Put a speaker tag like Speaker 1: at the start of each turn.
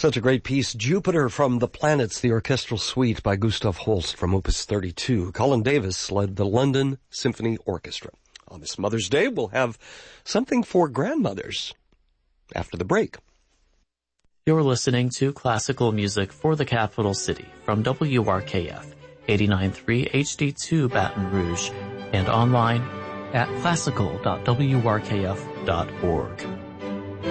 Speaker 1: Such a great piece. Jupiter from the Planets, the orchestral suite by Gustav Holst from Opus 32. Colin Davis led the London Symphony Orchestra. On this Mother's Day, we'll have something for grandmothers after the break.
Speaker 2: You're listening to classical music for the capital city from WRKF 89.3 HD2 Baton Rouge and online at classical.wrkf.org.